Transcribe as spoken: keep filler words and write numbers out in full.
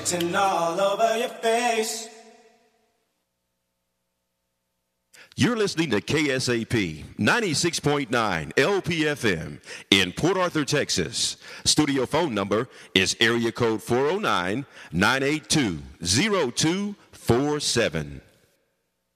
written all over your face. You're listening to K S A P ninety-six point nine L P F M in Port Arthur, Texas. Studio phone number is area code four oh nine, nine eight two, oh two four seven.